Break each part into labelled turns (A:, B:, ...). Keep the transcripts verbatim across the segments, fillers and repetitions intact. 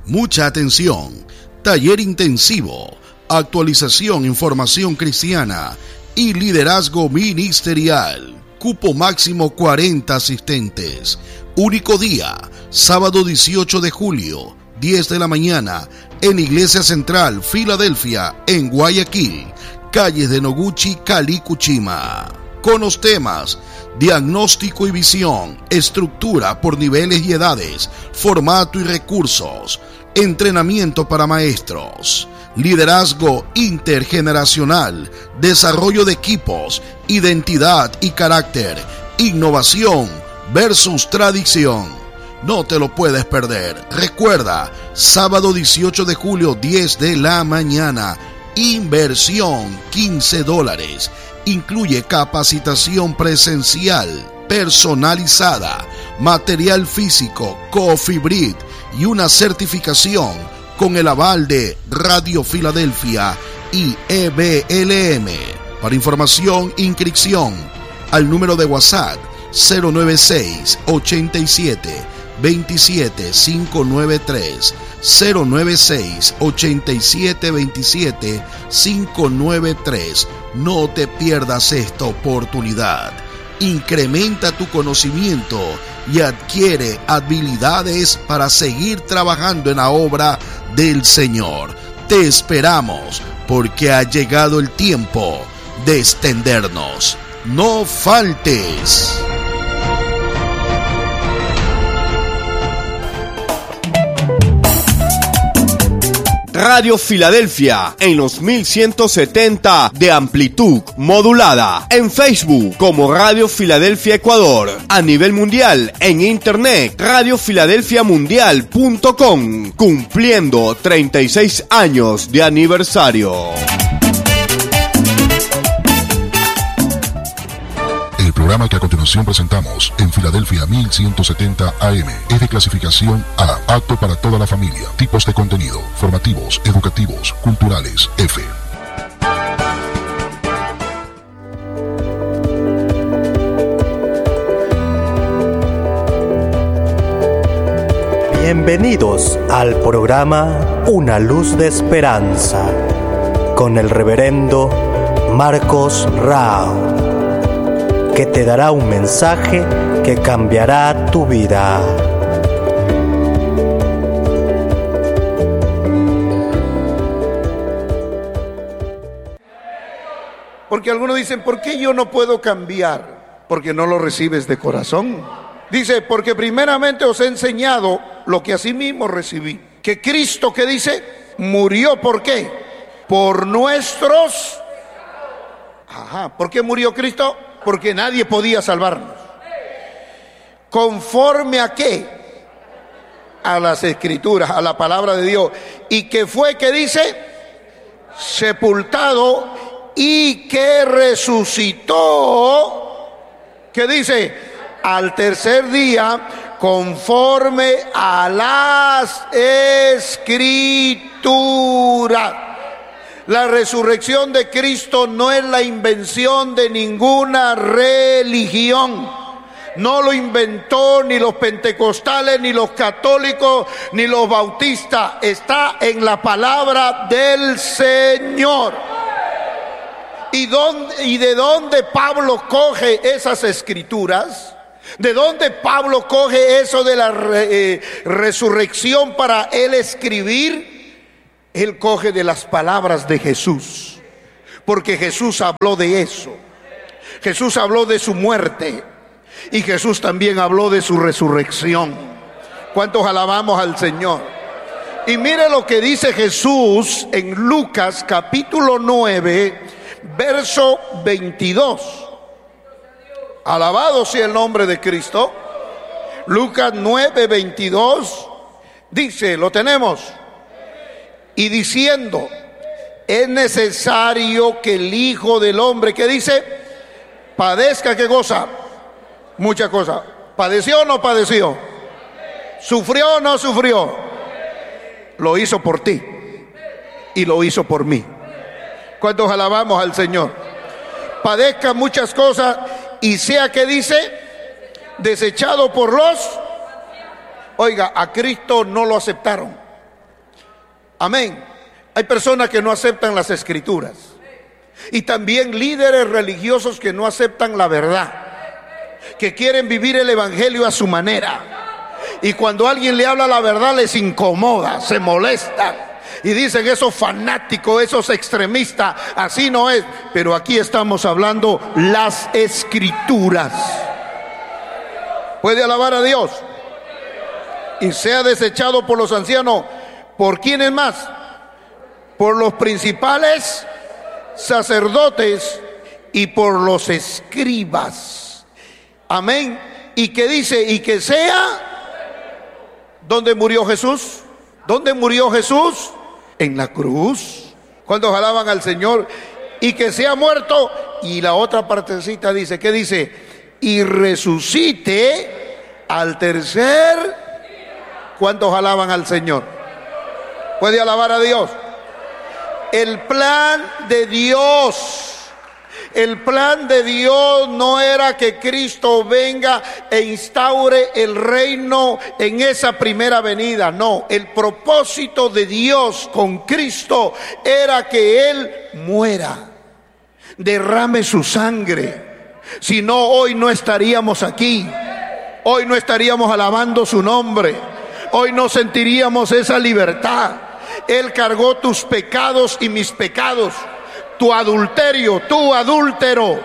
A: Mucha atención. Taller intensivo, actualización en formación cristiana y liderazgo ministerial. Cupo máximo cuarenta asistentes. Único día, sábado dieciocho de julio, diez de la mañana, en Iglesia Central, Filadelfia, en Guayaquil, calles de Noguchi, Calicuchima. Con los temas diagnóstico y visión, estructura por niveles y edades, formato y recursos, entrenamiento para maestros, liderazgo intergeneracional, desarrollo de equipos, identidad y carácter, innovación versus tradición. No te lo puedes perder. Recuerda, sábado dieciocho de julio, diez de la mañana. Inversión quince dólares. Incluye capacitación presencial, personalizada, material físico, Coffee Break y una certificación con el aval de Radio Filadelfia y E B L M. Para información, inscripción al número de WhatsApp cero nueve seis, ochenta y siete, veintisiete, quinientos noventa y tres, cero nueve seis, ochenta y siete, veintisiete, quinientos noventa y tres. No te pierdas esta oportunidad. Incrementa tu conocimiento y adquiere habilidades para seguir trabajando en la obra del Señor. Te esperamos porque ha llegado el tiempo de extendernos. No faltes.
B: Radio Filadelfia en los mil ciento setenta de amplitud modulada. En Facebook como Radio Filadelfia Ecuador. A nivel mundial en internet radio filadelfia mundial punto com. Cumpliendo treinta y seis años de aniversario.
C: El programa que a continuación presentamos en Filadelfia mil ciento setenta A M es de clasificación A, apto para toda la familia. Tipos de contenido: formativos, educativos, culturales. F.
D: Bienvenidos al programa Una Luz de Esperanza con el reverendo Marcos Rao, que te dará un mensaje que cambiará tu vida.
E: Porque algunos dicen, ¿por qué yo no puedo cambiar? Porque no lo recibes de corazón. Dice, porque primeramente os he enseñado lo que asimismo recibí. Que Cristo, ¿qué dice? Murió, ¿por qué? Por nuestros... Ajá, ¿por qué murió Cristo? Porque nadie podía salvarnos. ¿Conforme a qué? A las Escrituras, a la palabra de Dios. Y que fue, que dice, sepultado y que resucitó, que dice, al tercer día, conforme a las Escrituras. La resurrección de Cristo no es la invención de ninguna religión. No lo inventó ni los pentecostales, ni los católicos, ni los bautistas. Está en la palabra del Señor. ¿Y, dónde, y de dónde Pablo coge esas escrituras? ¿De dónde Pablo coge eso de la re, eh, resurrección para él escribir? Él coge de las palabras de Jesús, porque Jesús habló de eso. Jesús habló de su muerte y Jesús también habló de su resurrección. ¿Cuántos alabamos al Señor? Y mire lo que dice Jesús en Lucas capítulo nueve, verso veintidós. Alabado sea el nombre de Cristo. Lucas nueve, veintidós dice, ¿lo tenemos? Y diciendo, es necesario que el Hijo del Hombre, ¿qué dice? Padezca, ¿qué cosa? Mucha cosa. ¿Padeció o no padeció? ¿Sufrió o no sufrió? Lo hizo por ti y lo hizo por mí. ¿Cuántos alabamos al Señor? Padezca muchas cosas y sea, que dice, desechado por los... Oiga, a Cristo no lo aceptaron. Amén. Hay personas que no aceptan las escrituras. Y también líderes religiosos que no aceptan la verdad, que quieren vivir el evangelio a su manera. Y cuando alguien le habla la verdad les incomoda, se molestan. Y dicen esos fanáticos, esos extremistas, así no es. Pero aquí estamos hablando las escrituras. ¿Puede alabar a Dios? Y sea desechado por los ancianos. ¿Por quiénes más? Por los principales sacerdotes y por los escribas. Amén. Y que dice, y que sea, ¿dónde murió Jesús? ¿Dónde murió Jesús? En la cruz. Cuando alaban al Señor. Y que sea muerto. Y la otra partecita dice, ¿qué dice? Y resucite al tercer. ¿Cuántos alaban al Señor? ¿Puede alabar a Dios? El plan de Dios, el plan de Dios no era que Cristo venga e instaure el reino en esa primera venida. No, el propósito de Dios con Cristo era que Él muera, derrame su sangre. Si no, hoy no estaríamos aquí, hoy no estaríamos alabando su nombre, hoy no sentiríamos esa libertad. Él cargó tus pecados y mis pecados, tu adulterio, tu adúltero,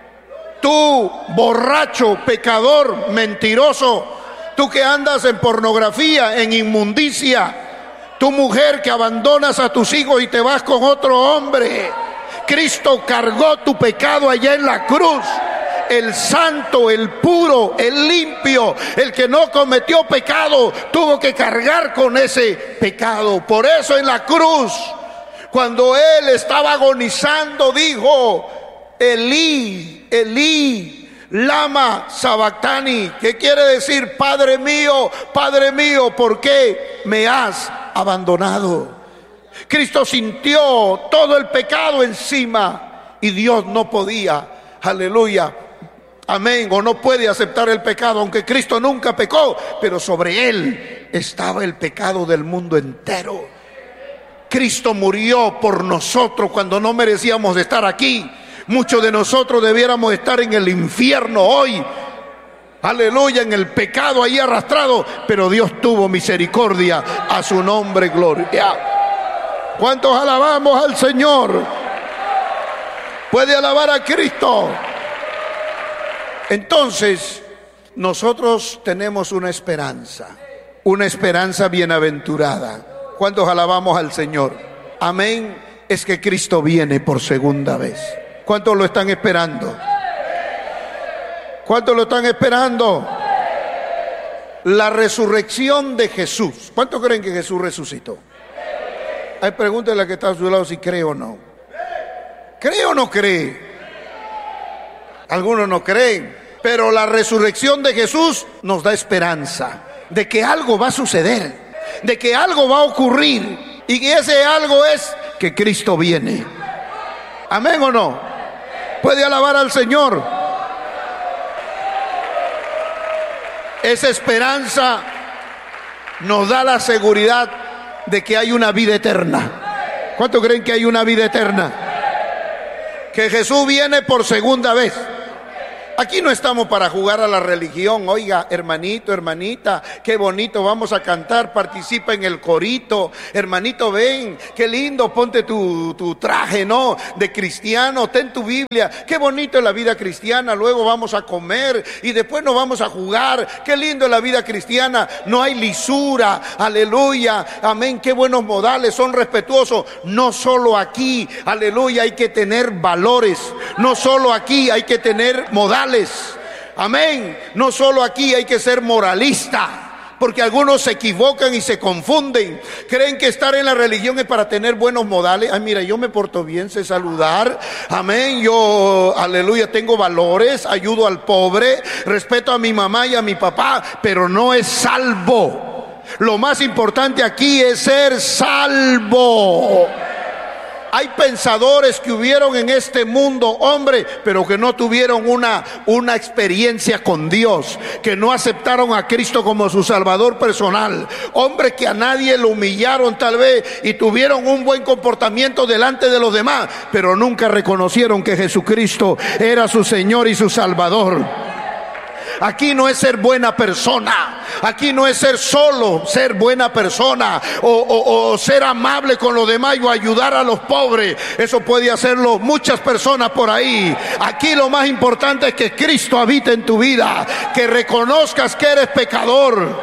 E: tu borracho, pecador, mentiroso, tú que andas en pornografía, en inmundicia, tu mujer que abandonas a tus hijos y te vas con otro hombre. Cristo cargó tu pecado allá en la cruz. El santo, el puro, el limpio, el que no cometió pecado, tuvo que cargar con ese pecado. Por eso en la cruz, cuando Él estaba agonizando, dijo, Elí, Elí, lama sabactani, que quiere decir, Padre mío, Padre mío, ¿por qué me has abandonado? Cristo sintió todo el pecado encima y Dios no podía, aleluya, amén, o no puede aceptar el pecado, aunque Cristo nunca pecó, pero sobre Él estaba el pecado del mundo entero. Cristo murió por nosotros cuando no merecíamos estar aquí. Muchos de nosotros debiéramos estar en el infierno hoy, aleluya, en el pecado ahí arrastrado, pero Dios tuvo misericordia, a su nombre gloria. ¿Cuántos alabamos al Señor? ¿Puede alabar a Cristo? Entonces, nosotros tenemos una esperanza, una esperanza bienaventurada. ¿Cuántos alabamos al Señor? Amén. Es que Cristo viene por segunda vez. ¿Cuántos lo están esperando? ¿Cuántos lo están esperando? La resurrección de Jesús. ¿Cuántos creen que Jesús resucitó? Hay preguntas a la que está a su lado si cree o no. ¿Cree o no cree? Algunos no creen. Pero la resurrección de Jesús nos da esperanza de que algo va a suceder, de que algo va a ocurrir, y que ese algo es que Cristo viene. ¿Amén o no? ¿Puede alabar al Señor? Esa esperanza nos da la seguridad de que hay una vida eterna. ¿Cuántos creen que hay una vida eterna? Que Jesús viene por segunda vez. Aquí no estamos para jugar a la religión. Oiga, hermanito, hermanita, qué bonito, vamos a cantar, participa en el corito. Hermanito, ven, qué lindo, ponte tu, tu traje, ¿no? De cristiano, ten tu Biblia. Qué bonito es la vida cristiana, luego vamos a comer y después nos vamos a jugar. Qué lindo es la vida cristiana, no hay lisura, aleluya, amén, qué buenos modales, son respetuosos. No solo aquí, aleluya, hay que tener valores. No solo aquí hay que tener modales. Amén. No solo aquí hay que ser moralista, porque algunos se equivocan y se confunden. Creen que estar en la religión es para tener buenos modales. Ay, mira, yo me porto bien, sé saludar. Amén. Yo, aleluya, tengo valores, ayudo al pobre, respeto a mi mamá y a mi papá, pero no es salvo. Lo más importante aquí es ser salvo. Hay pensadores que hubieron en este mundo, hombre, pero que no tuvieron una, una experiencia con Dios, que no aceptaron a Cristo como su Salvador personal. Hombres que a nadie lo humillaron tal vez y tuvieron un buen comportamiento delante de los demás, pero nunca reconocieron que Jesucristo era su Señor y su Salvador. Aquí no es ser buena persona, aquí no es ser solo ser buena persona o, o, o ser amable con los demás o ayudar a los pobres. Eso puede hacerlo muchas personas por ahí. Aquí lo más importante es que Cristo habite en tu vida, que reconozcas que eres pecador.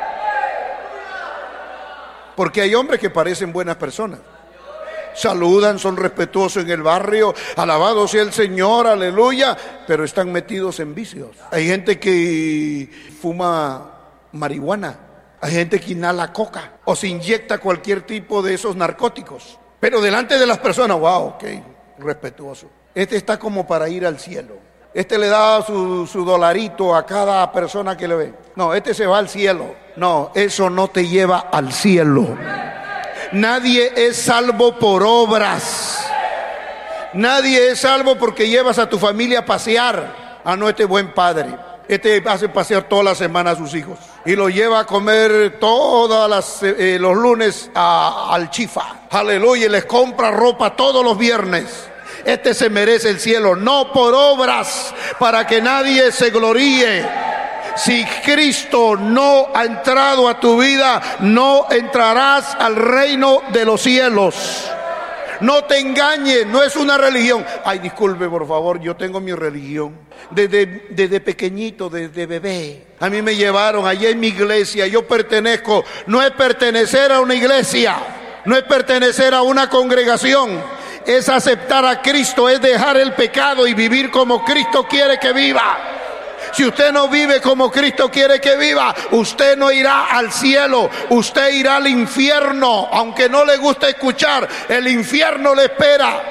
E: Porque hay hombres que parecen buenas personas, saludan, son respetuosos en el barrio, alabado sea el Señor, aleluya, pero están metidos en vicios. Hay gente que fuma marihuana, hay gente que inhala coca o se inyecta cualquier tipo de esos narcóticos, pero delante de las personas, wow, ok, respetuoso. Este está como para ir al cielo, este le da su, su dolarito a cada persona que le ve. No, este se va al cielo. No, eso no te lleva al cielo. Nadie es salvo por obras. Nadie es salvo porque llevas a tu familia a pasear. Ah, no, este buen padre, este hace pasear toda la semana a sus hijos y lo lleva a comer todos las, eh, los lunes a, al Chifa. Aleluya, y les compra ropa todos los viernes. Este se merece el cielo, no por obras, para que nadie se gloríe. Si Cristo no ha entrado a tu vida, no entrarás al reino de los cielos. No te engañes, no es una religión. Ay, disculpe, por favor, yo tengo mi religión. Desde, desde pequeñito, desde bebé, a mí me llevaron allá en mi iglesia. Yo pertenezco, no es pertenecer a una iglesia, no es pertenecer a una congregación, es aceptar a Cristo, es dejar el pecado y vivir como Cristo quiere que viva. Si usted no vive como Cristo quiere que viva, usted no irá al cielo, usted irá al infierno. Aunque no le guste escuchar, el infierno le espera.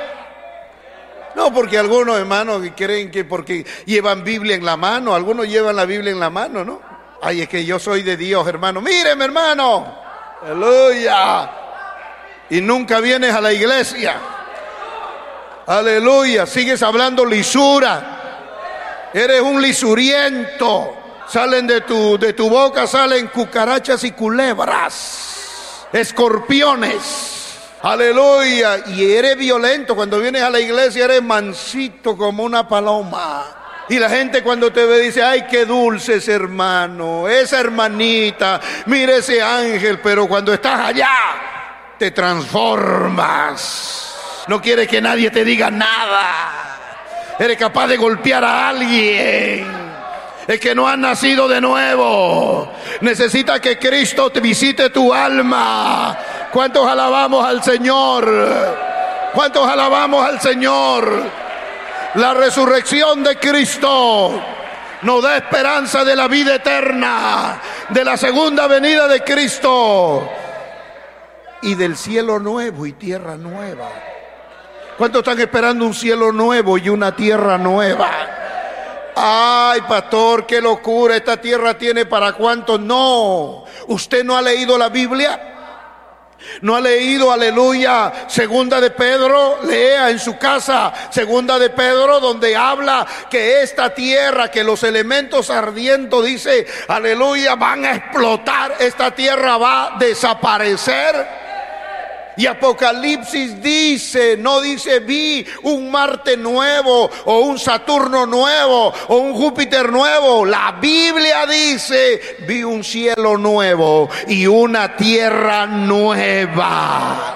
E: No, porque algunos hermanos creen que porque llevan Biblia en la mano, algunos llevan la Biblia en la mano, ¿no? Ay, es que yo soy de Dios, hermano. Míreme, hermano. Aleluya. Y nunca vienes a la iglesia. Aleluya. Sigues hablando lisura. Eres un lisuriento. Salen de tu, de tu boca, salen cucarachas y culebras, escorpiones. Aleluya. Y eres violento. Cuando vienes a la iglesia eres mansito como una paloma. Y la gente cuando te ve dice, ay, qué dulce ese hermano, esa hermanita, mire ese ángel. Pero cuando estás allá, te transformas. No quieres que nadie te diga nada. Eres capaz de golpear a alguien. Es que no has nacido de nuevo. Necesitas que Cristo te visite tu alma. ¿Cuántos alabamos al Señor? ¿Cuántos alabamos al Señor? La resurrección de Cristo nos da esperanza de la vida eterna, de la segunda venida de Cristo y del cielo nuevo y tierra nueva. ¿Cuántos están esperando un cielo nuevo y una tierra nueva? Ay, pastor, qué locura, esta tierra tiene para cuántos. No, usted no ha leído la Biblia. No ha leído, aleluya, segunda de Pedro. Lea en su casa segunda de Pedro, donde habla que esta tierra, que los elementos ardiendo, dice, aleluya, van a explotar. Esta tierra va a desaparecer. Y Apocalipsis dice, no dice vi un Marte nuevo o un Saturno nuevo o un Júpiter nuevo. La Biblia dice, vi un cielo nuevo y una tierra nueva.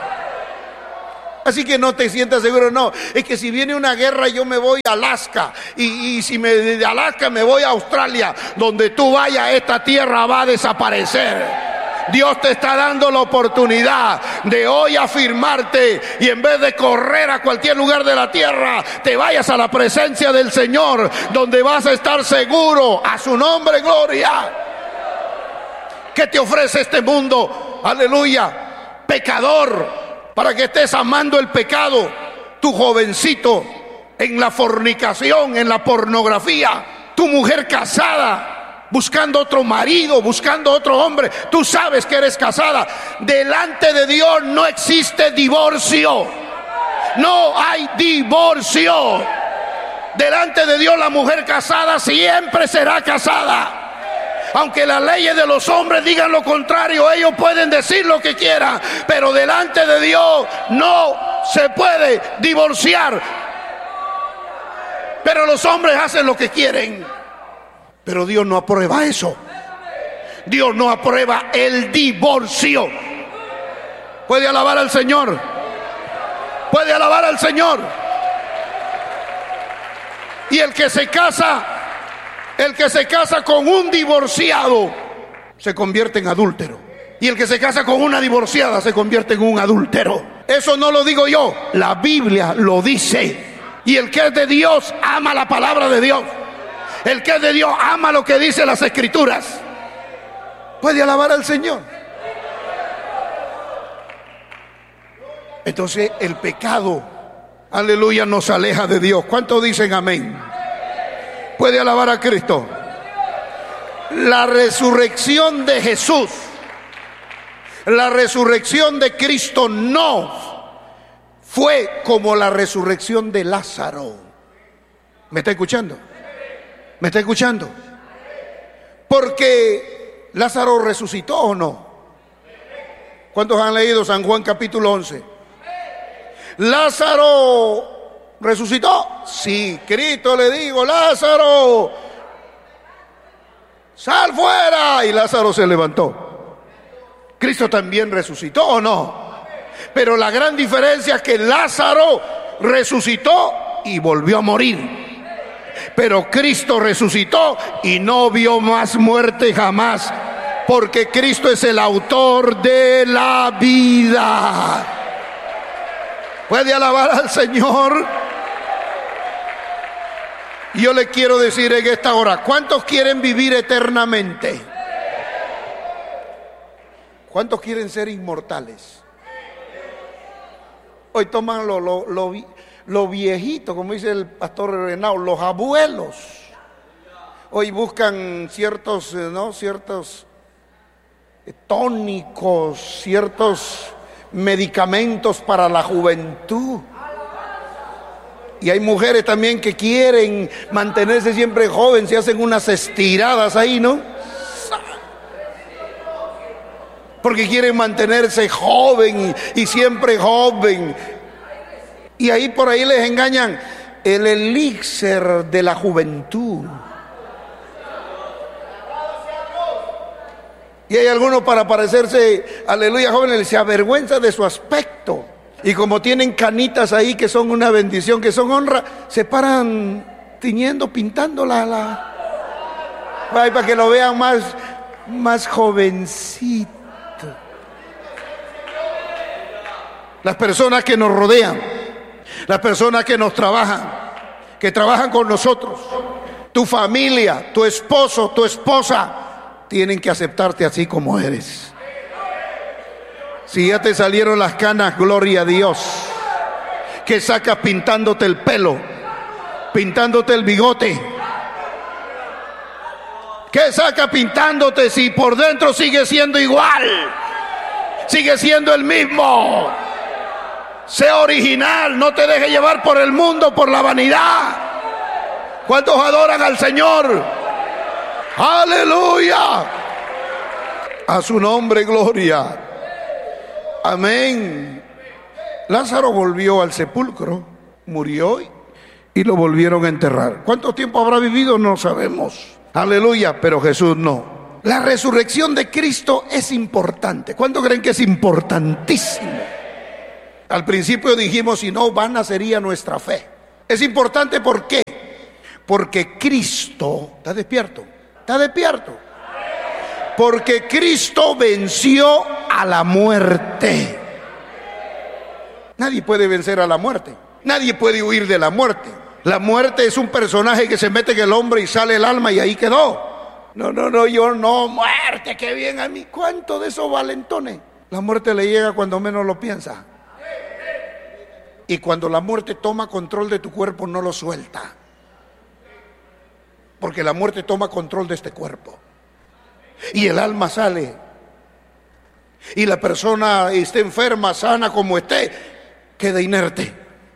E: Así que no te sientas seguro, no. Es que si viene una guerra yo me voy a Alaska. Y, y si me, de Alaska me voy a Australia. Donde tú vayas, esta tierra va a desaparecer. Dios te está dando la oportunidad de hoy afirmarte y en vez de correr a cualquier lugar de la tierra, te vayas a la presencia del Señor, donde vas a estar seguro. A su nombre, gloria. ¿Qué te ofrece este mundo? Aleluya. Pecador, para que estés amando el pecado. Tu jovencito en la fornicación, en la pornografía. Tu mujer casada, buscando otro marido, buscando otro hombre. Tú sabes que eres casada. Delante de Dios no existe divorcio. no hay divorcio. Delante de Dios la mujer casada siempre será casada. Aunque las leyes de los hombres digan lo contrario, ellos pueden decir lo que quieran, pero delante de Dios no se puede divorciar. Pero los hombres hacen lo que quieren. Pero Dios no aprueba eso. Dios no aprueba el divorcio. ¿Puede alabar al Señor? ¿Puede alabar al Señor? Y el que se casa, el que se casa con un divorciado, se convierte en adúltero. Y el que se casa con una divorciada se convierte en un adúltero. Eso no lo digo yo, la Biblia lo dice. Y el que es de Dios ama la palabra de Dios. El que es de Dios ama lo que dice las Escrituras. ¿Puede alabar al Señor? Entonces el pecado, aleluya, nos aleja de Dios. ¿Cuántos dicen amén? ¿Puede alabar a Cristo? La resurrección de Jesús, la resurrección de Cristo no fue como la resurrección de Lázaro. ¿Me está escuchando? ¿Me está escuchando? Porque Lázaro resucitó o no. ¿Cuántos han leído San Juan capítulo once? Lázaro resucitó. Sí, Cristo le dijo: Lázaro, sal fuera. Y Lázaro se levantó. Cristo también resucitó o no. Pero la gran diferencia es que Lázaro resucitó y volvió a morir. Pero Cristo resucitó y no vio más muerte jamás, porque Cristo es el autor de la vida. ¿Puede alabar al Señor? Yo le quiero decir en esta hora, ¿cuántos quieren vivir eternamente? ¿Cuántos quieren ser inmortales? Hoy toman lo, lo, lo, lo viejito, como dice el pastor Renao, los abuelos. Hoy buscan ciertos, ¿no? ciertos tónicos, ciertos medicamentos para la juventud. Y hay mujeres también que quieren mantenerse siempre joven, se hacen unas estiradas ahí, ¿no? Porque quieren mantenerse joven y, y siempre joven. Y ahí por ahí les engañan el elixir de la juventud. Y hay algunos, para parecerse, aleluya, jóvenes, se avergüenza de su aspecto. Y como tienen canitas ahí que son una bendición, que son honra, se paran tiñendo, pintándola la, ay, para que lo vean más, más jovencito. Las personas que nos rodean, las personas que nos trabajan, que trabajan con nosotros, tu familia, tu esposo, tu esposa, tienen que aceptarte así como eres. Si ya te salieron las canas, gloria a Dios. ¿Qué sacas pintándote el pelo? Pintándote el bigote. ¿Qué sacas pintándote si por dentro sigue siendo igual? Sigue siendo el mismo. Sé original, no te dejes llevar por el mundo, por la vanidad. ¿Cuántos adoran al Señor? ¡Aleluya! A su nombre, gloria. Amén. Lázaro volvió al sepulcro, murió y lo volvieron a enterrar. ¿Cuánto tiempo habrá vivido? No sabemos. Aleluya, pero Jesús no. La resurrección de Cristo es importante. ¿Cuánto creen que es importantísimo? Al principio dijimos, si no, vana sería nuestra fe. Es importante, ¿por qué? Porque Cristo, ¿está despierto? ¿Está despierto? Porque Cristo venció a la muerte. Nadie puede vencer a la muerte. Nadie puede huir de la muerte. La muerte es un personaje que se mete en el hombre y sale el alma y ahí quedó. No, no, no, yo no, muerte, qué bien a mí. ¿Cuánto de esos valentones? La muerte le llega cuando menos lo piensa. Y cuando la muerte toma control de tu cuerpo, no lo suelta. Porque la muerte toma control de este cuerpo. Y el alma sale. Y la persona esté enferma, sana como esté, queda inerte.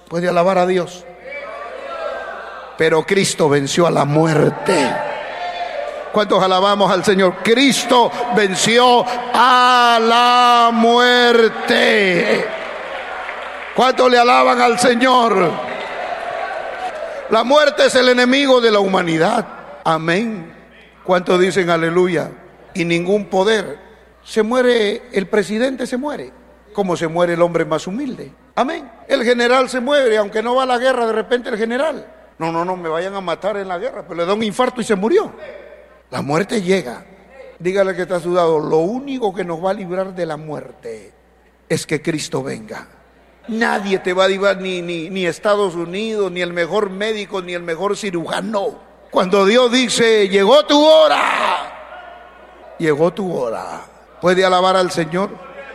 E: Puede alabar a Dios. Pero Cristo venció a la muerte. ¿Cuántos alabamos al Señor? Cristo venció a la muerte. ¿Cuántos le alaban al Señor? La muerte es el enemigo de la humanidad. Amén. ¿Cuántos dicen aleluya? Y ningún poder. Se muere el presidente, se muere. Como se muere el hombre más humilde. Amén. El general se muere, aunque no va a la guerra, de repente el general. No, no, no, me vayan a matar en la guerra, pero le da un infarto y se murió. La muerte llega. Dígale que está sudado. Lo único que nos va a librar de la muerte es que Cristo venga. Nadie te va a librar, ni, ni, ni Estados Unidos, ni el mejor médico, ni el mejor cirujano. Cuando Dios dice, llegó tu hora, llegó tu hora. ¿Puede alabar al Señor?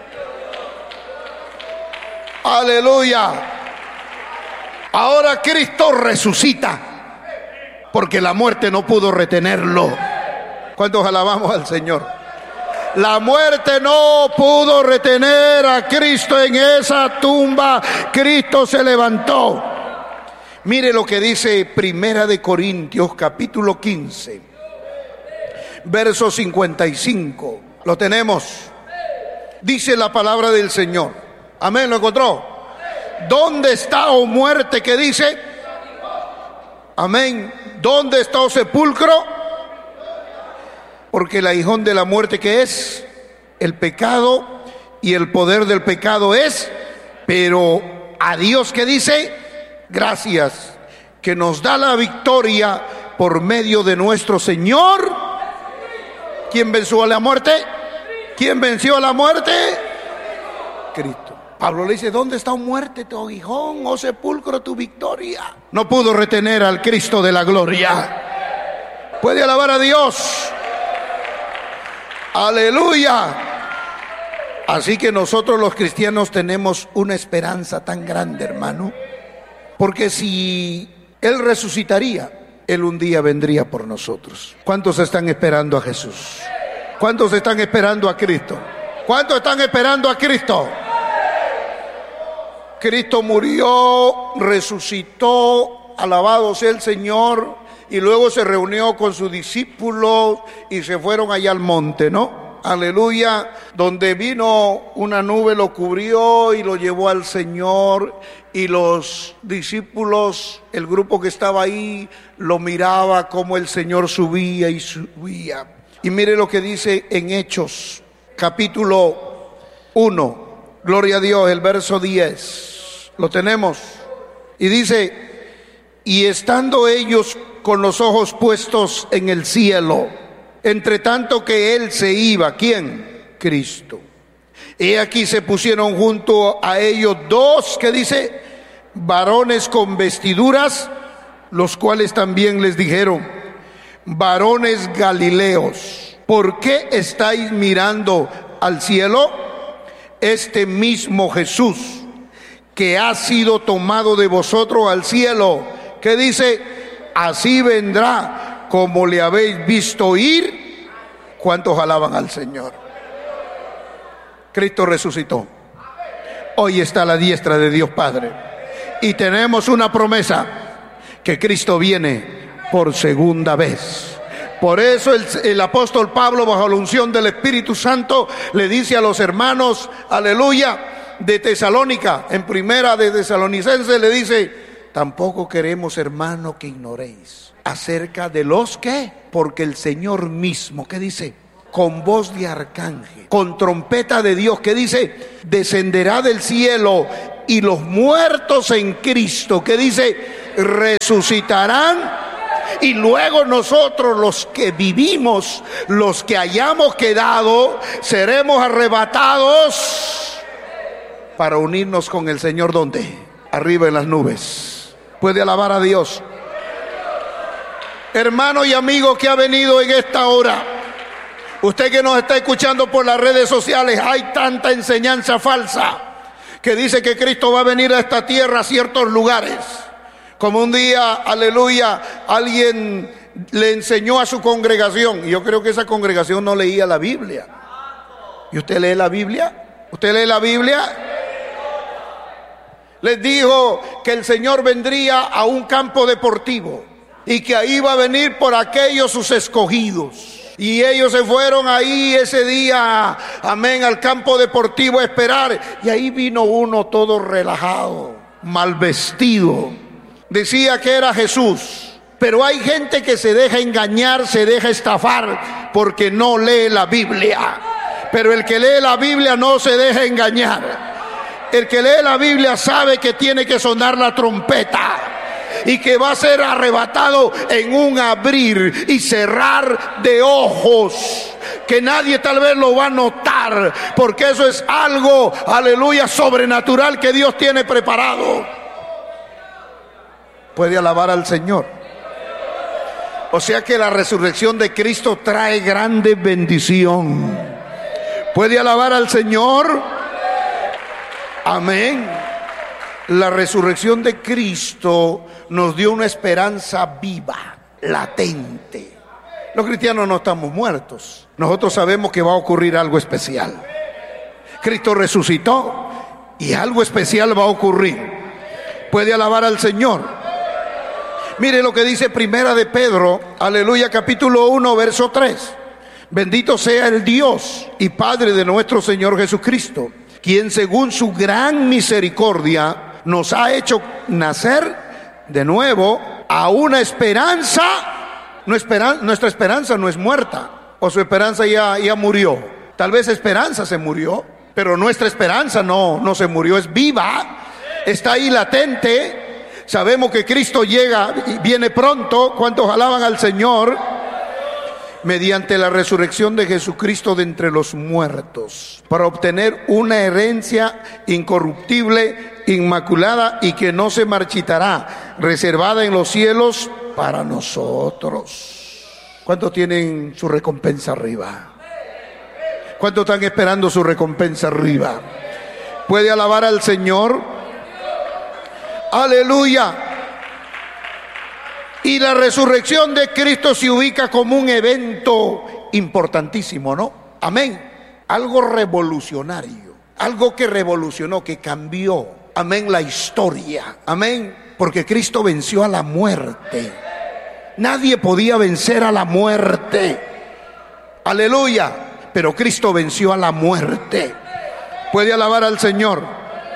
E: Aleluya. Ahora Cristo resucita, porque la muerte no pudo retenerlo. ¿Cuántos alabamos al Señor? La muerte no pudo retener a Cristo en esa tumba. Cristo se levantó. Mire lo que dice Primera de Corintios capítulo quince, verso cincuenta y cinco. Lo tenemos. Dice la palabra del Señor. Amén, ¿lo encontró? ¿Dónde está, oh muerte? ¿Qué dice? Amén. ¿Dónde está, oh sepulcro? Porque el aguijón de la muerte, ¿qué es? El pecado, y el poder del pecado es, pero a Dios, ¿qué dice? Gracias, que nos da la victoria por medio de nuestro Señor. ¿Quién venció a la muerte? ¿Quién venció a la muerte? Cristo. Pablo le dice, ¿dónde está, oh muerte, tu aguijón, oh sepulcro, tu victoria? No pudo retener al Cristo de la gloria. ¿Puede alabar a Dios? Aleluya. Así que nosotros los cristianos tenemos una esperanza tan grande, hermano, porque si Él resucitaría, Él un día vendría por nosotros. ¿Cuántos están esperando a Jesús? ¿Cuántos están esperando a Cristo? ¿Cuántos están esperando a Cristo? Cristo murió, resucitó, alabado sea el Señor, y luego se reunió con sus discípulos y se fueron allá al monte, ¿no? Aleluya, donde vino una nube, lo cubrió y lo llevó al Señor, y los discípulos, el grupo que estaba ahí, lo miraba como el Señor subía y subía. Y mire lo que dice en Hechos, capítulo uno, gloria a Dios, el verso diez, lo tenemos, y dice, y estando ellos con los ojos puestos en el cielo, entre tanto que Él se iba, ¿quién? Cristo. He aquí se pusieron junto a ellos dos, que dice, varones con vestiduras, los cuales también les dijeron, varones galileos, ¿por qué estáis mirando al cielo? Este mismo Jesús, que ha sido tomado de vosotros al cielo, que dice, así vendrá como le habéis visto ir. ¿Cuántos alaban al Señor? Cristo resucitó. Hoy está a la diestra de Dios Padre. Y tenemos una promesa, que Cristo viene por segunda vez. Por eso el, el apóstol Pablo, bajo la unción del Espíritu Santo, le dice a los hermanos, aleluya, de Tesalónica, en primera de Tesalonicenses, le dice, tampoco queremos, hermano, que ignoréis acerca de los que, porque el Señor mismo, ¿qué dice? Con voz de arcángel, con trompeta de Dios, ¿qué dice? Descenderá del cielo, y los muertos en Cristo, ¿qué dice? Resucitarán, y luego nosotros los que vivimos, los que hayamos quedado, seremos arrebatados para unirnos con el Señor. ¿Dónde? Arriba en las nubes. ¿Puede alabar a Dios? Hermano y amigo que ha venido en esta hora, usted que nos está escuchando por las redes sociales, hay tanta enseñanza falsa que dice que Cristo va a venir a esta tierra, a ciertos lugares. Como un día, aleluya, alguien le enseñó a su congregación, y yo creo que esa congregación no leía la Biblia. ¿Y usted lee la Biblia? ¿Usted lee la Biblia? Les dijo que el Señor vendría a un campo deportivo y que ahí iba a venir por aquellos sus escogidos. Y ellos se fueron ahí ese día, amén, al campo deportivo a esperar. Y ahí vino uno todo relajado, mal vestido. Decía que era Jesús. Pero hay gente que se deja engañar, se deja estafar porque no lee la Biblia. Pero el que lee la Biblia no se deja engañar. El que lee la Biblia sabe que tiene que sonar la trompeta y que va a ser arrebatado en un abrir y cerrar de ojos, que nadie tal vez lo va a notar, porque eso es algo, aleluya, sobrenatural que Dios tiene preparado. Puede alabar al Señor. O sea que la resurrección de Cristo trae grande bendición. Puede alabar al Señor. Amén. La resurrección de Cristo nos dio una esperanza viva, latente. Los cristianos no estamos muertos. Nosotros sabemos que va a ocurrir algo especial. Cristo resucitó y algo especial va a ocurrir. Puede alabar al Señor. Mire lo que dice Primera de Pedro, aleluya, capítulo uno, verso tres. Bendito sea el Dios y Padre de nuestro Señor Jesucristo, quien según su gran misericordia nos ha hecho nacer de nuevo a una esperanza. No esperan, nuestra esperanza no es muerta, o su esperanza ya, ya murió. Tal vez esperanza se murió, pero nuestra esperanza no, no se murió, es viva, está ahí latente. Sabemos que Cristo llega y viene pronto. ¿Cuántos alaban al Señor? Mediante la resurrección de Jesucristo de entre los muertos, para obtener una herencia incorruptible, inmaculada y que no se marchitará, reservada en los cielos para nosotros. ¿Cuántos tienen su recompensa arriba? ¿Cuántos están esperando su recompensa arriba? ¿Puede alabar al Señor? Aleluya. Y la resurrección de Cristo se ubica como un evento importantísimo, ¿no? Amén. Algo revolucionario, algo que revolucionó, que cambió, amén, la historia. Amén. Porque Cristo venció a la muerte. Nadie podía vencer a la muerte. Aleluya. Pero Cristo venció a la muerte. Puede alabar al Señor.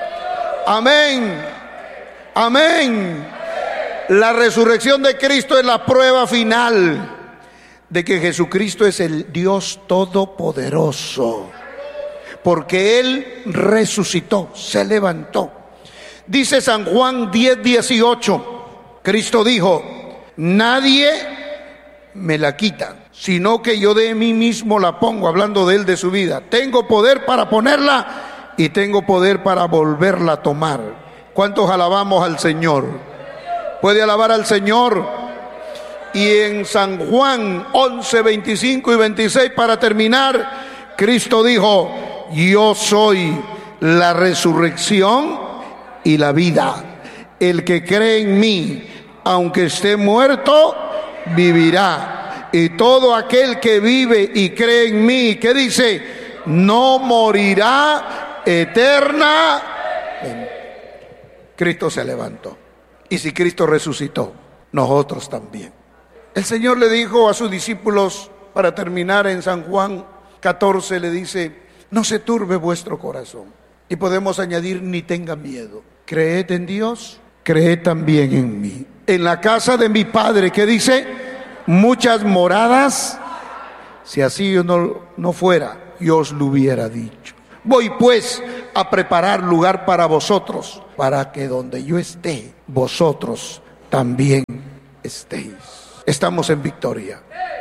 E: Amén. Amén. La resurrección de Cristo es la prueba final de que Jesucristo es el Dios todopoderoso, porque Él resucitó, se levantó. Dice San Juan diez dieciocho, Cristo dijo: nadie me la quita, sino que yo de mí mismo la pongo, hablando de Él, de su vida. Tengo poder para ponerla y tengo poder para volverla a tomar. ¿Cuántos alabamos al Señor? Puede alabar al Señor. Y en San Juan once, veinticinco y veintiséis, para terminar, Cristo dijo: yo soy la resurrección y la vida. El que cree en mí, aunque esté muerto, vivirá. Y todo aquel que vive y cree en mí, ¿qué dice? No morirá eternamente. Cristo se levantó. Y si Cristo resucitó, nosotros también. El Señor le dijo a sus discípulos, para terminar, en San Juan catorce, le dice: no se turbe vuestro corazón. Y podemos añadir: ni tenga miedo. Creed en Dios, creed también en mí. En la casa de mi Padre, ¿qué dice? Muchas moradas. Si así yo no, no fuera, yo os lo hubiera dicho. Voy pues a preparar lugar para vosotros, para que donde yo esté, vosotros también estéis. Estamos en victoria.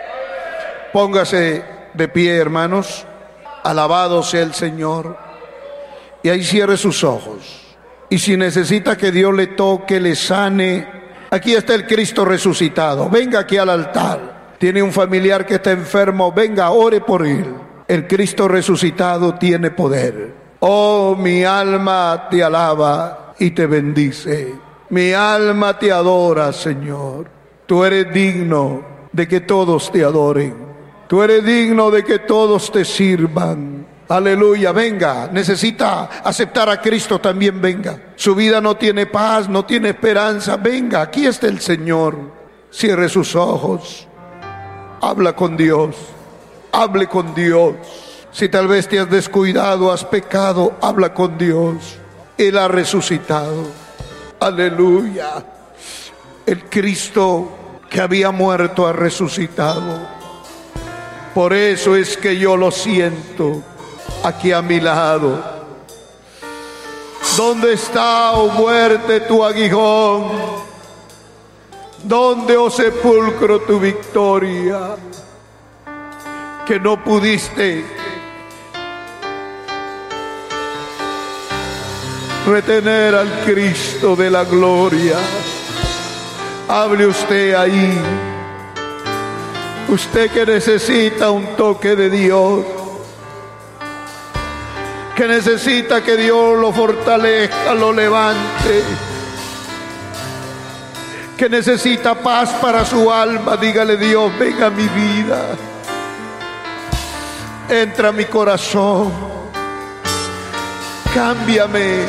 E: Póngase de pie, hermanos. Alabado sea el Señor. Y ahí cierre sus ojos. Y si necesita que Dios le toque, le sane, aquí está el Cristo resucitado. Venga aquí al altar. Tiene un familiar que está enfermo, venga, ore por él. El Cristo resucitado tiene poder. Oh, mi alma te alaba y te bendice. Mi alma te adora, Señor. Tú eres digno de que todos te adoren. Tú eres digno de que todos te sirvan. Aleluya, venga. Necesita aceptar a Cristo, también venga. Su vida no tiene paz, no tiene esperanza. Venga, aquí está el Señor. Cierre sus ojos. Habla con Dios. Hable con Dios. Si tal vez te has descuidado, has pecado, habla con Dios. Él ha resucitado. Aleluya. El Cristo que había muerto ha resucitado. Por eso es que yo lo siento aquí a mi lado. ¿Dónde está, oh muerte, tu aguijón? ¿Dónde, oh sepulcro, tu victoria? Que no pudiste retener al Cristo de la gloria. Hable usted ahí. Usted que necesita un toque de Dios, que necesita que Dios lo fortalezca, lo levante, que necesita paz para su alma, dígale: Dios, venga a mi vida, entra a mi corazón, cámbiame.